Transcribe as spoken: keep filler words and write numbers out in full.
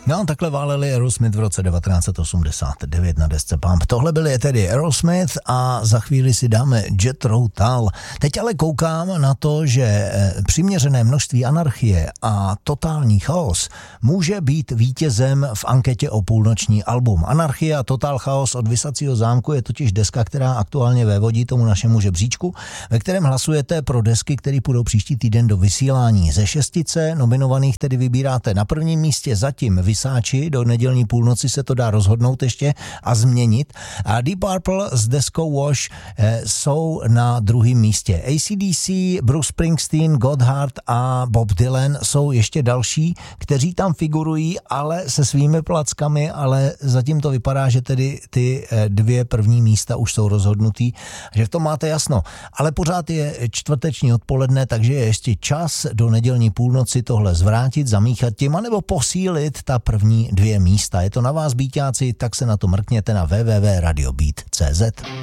No, takhle váleli Aerosmith v roce devatenáct set osmdesát devět na desce Pump. Tohle byly tedy Aerosmith a za chvíli si dáme Jethro Tull. Teď ale koukám na to, že přiměřené množství anarchie a totální chaos může být vítězem v anketě o půlnoční album. Anarchie a Total chaos od Visacího zámku je totiž deska, která aktuálně vévodí tomu našemu žebříčku, ve kterém hlasujete pro desky, které půjdou příští týden do vysílání. Ze šestice nominovaných tedy vybíráte na prvním místě zatím Visáči, do nedělní půlnoci se to dá rozhodnout ještě a změnit. A Deep Purple s deskou Wash eh, jsou na druhém místě. A C D C, Bruce Springsteen, Gotthard a Bob Dylan jsou ještě další, kteří tam figurují, ale se svými plackami, ale zatím to vypadá, že tedy ty eh, dvě první místa už jsou rozhodnutý, že v tom máte jasno. Ale pořád je čtvrteční odpoledne, takže je ještě čas do nedělní půlnoci tohle zvrátit, zamíchat tím, anebo posílit ta první dvě místa. Je to na vás, býťáci, tak se na to mrkněte na w w w tečka radio beat tečka c z.